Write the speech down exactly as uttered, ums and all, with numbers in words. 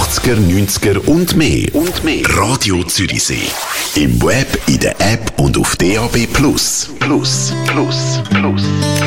achtziger, neunziger und mehr. Und mehr. Radio Zürichsee. Im Web, in der App und auf D A B Plus. Plus, plus, plus.